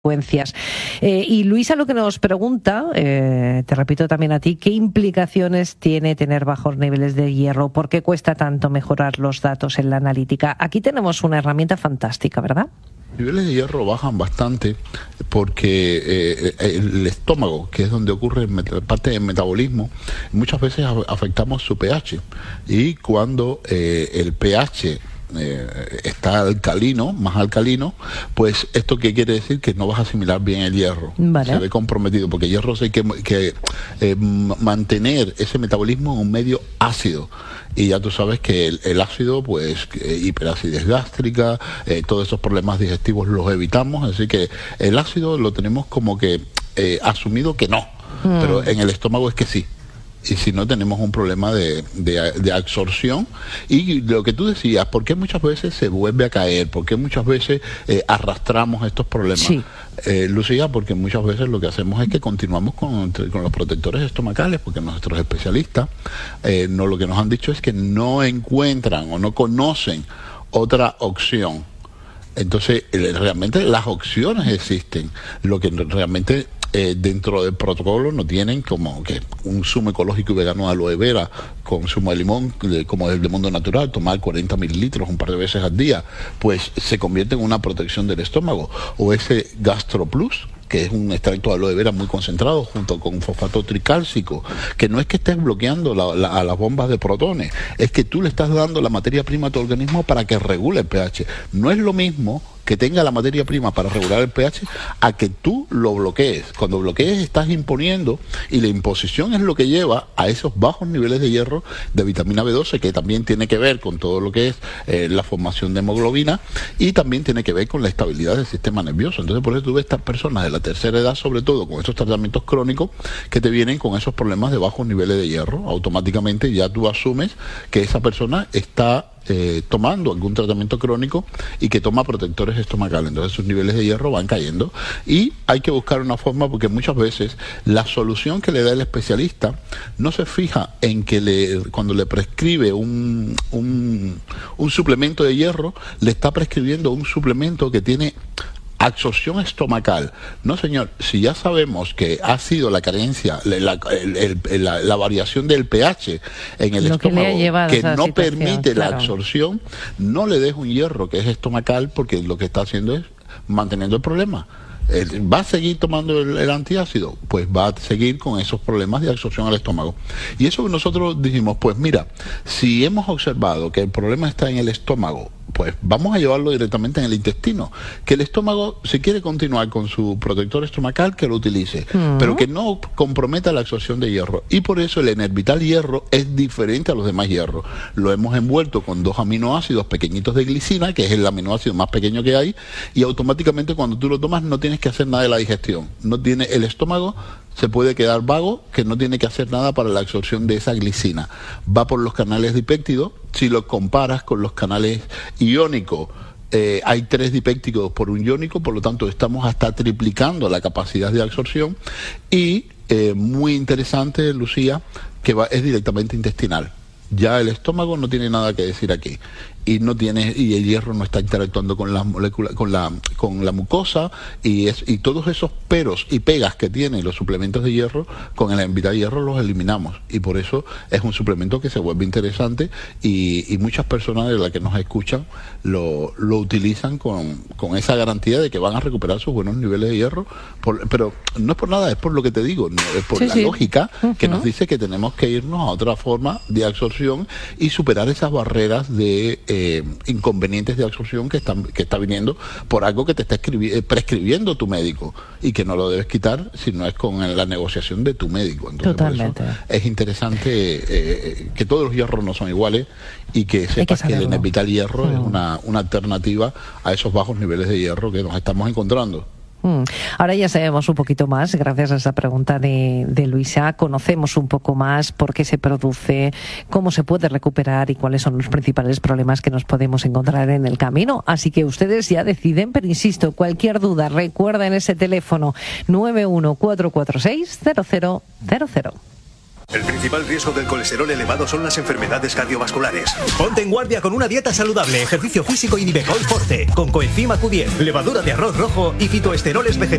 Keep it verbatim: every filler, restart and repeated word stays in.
consecuencias. Eh, y Luisa lo que nos pregunta, eh, te repito también a ti, ¿qué implicaciones tiene tener bajos niveles de hierro? ¿Por qué cuesta tanto mejorar los datos en la analítica? Aquí tenemos una herramienta fantástica, ¿verdad? Los niveles de hierro bajan bastante porque eh, el estómago, que es donde ocurre parte del metabolismo, muchas veces afectamos su pH. Y cuando eh, el pH Eh, está alcalino, más alcalino, pues esto qué quiere decir, que no vas a asimilar bien el hierro. Vale. Se ve comprometido, porque el hierro hay que, que eh, mantener ese metabolismo en un medio ácido, y ya tú sabes que el, el ácido, pues eh, hiperacidez gástrica, eh, todos esos problemas digestivos los evitamos, así que el ácido lo tenemos como que eh, asumido que no, mm. pero en el estómago es que sí. Y si no, tenemos un problema de, de, de absorción. Y lo que tú decías, ¿por qué muchas veces se vuelve a caer? ¿Por qué muchas veces eh, arrastramos estos problemas? Sí. Eh, Lucía, porque muchas veces lo que hacemos es que continuamos con, con los protectores estomacales, porque nuestros especialistas eh, no, lo que nos han dicho es que no encuentran o no conocen otra opción. Entonces, realmente las opciones existen. Lo que realmente eh, dentro del protocolo no tienen, como que un zumo ecológico y vegano de aloe vera con zumo de limón, de, como el de Mundo Natural, tomar cuarenta mililitros un par de veces al día, pues se convierte en una protección del estómago. O ese Gastro Plus, que es un extracto de aloe vera muy concentrado junto con fosfato tricálcico, que no es que estés bloqueando la, la, a las bombas de protones, es que tú le estás dando la materia prima a tu organismo para que regule el pH. No es lo mismo que tenga la materia prima para regular el pH a que tú lo bloquees. Cuando bloquees estás imponiendo, y la imposición es lo que lleva a esos bajos niveles de hierro, de vitamina B doce, que también tiene que ver con todo lo que es eh, la formación de hemoglobina, y también tiene que ver con la estabilidad del sistema nervioso. Entonces por eso tú ves estas personas de la tercera edad, sobre todo con estos tratamientos crónicos, que te vienen con esos problemas de bajos niveles de hierro. Automáticamente ya tú asumes que esa persona está Eh, tomando algún tratamiento crónico y que toma protectores estomacales, entonces sus niveles de hierro van cayendo, y hay que buscar una forma, porque muchas veces la solución que le da el especialista no se fija en que le, cuando le prescribe un, un, un suplemento de hierro, le está prescribiendo un suplemento que tiene absorción estomacal. No, señor, si ya sabemos que ha sido la carencia, la, el, el, la, la variación del pH en el lo estómago que, que no permite claro. la absorción, no le des un hierro que es estomacal, porque lo que está haciendo es manteniendo el problema. ¿Va a seguir tomando el, el antiácido? Pues va a seguir con esos problemas de absorción al estómago. Y eso que nosotros dijimos, pues mira, si hemos observado que el problema está en el estómago, pues vamos a llevarlo directamente en el intestino. Que el estómago, si quiere continuar con su protector estomacal, que lo utilice, uh-huh. pero que no comprometa la absorción de hierro. Y por eso el Enervital Hierro es diferente a los demás hierros. Lo hemos envuelto con dos aminoácidos pequeñitos de glicina, que es el aminoácido más pequeño que hay, y automáticamente cuando tú lo tomas no tienes que hacer nada de la digestión. No tiene el estómago, se puede quedar vago, que no tiene que hacer nada para la absorción de esa glicina. Va por los canales dipéptidos. Si lo comparas con los canales iónicos, eh, hay tres dipéptidos por un iónico, por lo tanto estamos hasta triplicando la capacidad de absorción. Y eh, muy interesante, Lucía, que va, es directamente intestinal. Ya el estómago no tiene nada que decir aquí, y no tiene, y el hierro no está interactuando con las moléculas, con la con la mucosa, y es y todos esos peros y pegas que tienen los suplementos de hierro, con el Enervital Hierro los eliminamos, y por eso es un suplemento que se vuelve interesante, y, y muchas personas de las que nos escuchan lo, lo utilizan con, con esa garantía de que van a recuperar sus buenos niveles de hierro, por, pero no es por nada, es por lo que te digo, no, es por sí, la sí. lógica uh-huh. que nos dice que tenemos que irnos a otra forma de absorción y superar esas barreras de Eh, inconvenientes de absorción que están que está viniendo por algo que te está escribi- prescribiendo tu médico, y que no lo debes quitar si no es con la negociación de tu médico. Entonces, totalmente. Por eso es interesante eh, que todos los hierros no son iguales, y que sepas que, que el Enervital Hierro mm. es una, una alternativa a esos bajos niveles de hierro que nos estamos encontrando. Mm. Ahora ya sabemos un poquito más, gracias a esa pregunta de, de Luisa, conocemos un poco más por qué se produce, cómo se puede recuperar y cuáles son los principales problemas que nos podemos encontrar en el camino. Así que ustedes ya deciden, pero insisto, cualquier duda, recuerden ese teléfono nueve uno cuatro cuatro seis cero cero cero cero. El principal riesgo del colesterol elevado son las enfermedades cardiovasculares. Ponte en guardia con una dieta saludable, ejercicio físico y Nivecol Forte, con coenzima Q diez, levadura de arroz rojo y fitoesteroles vegetales.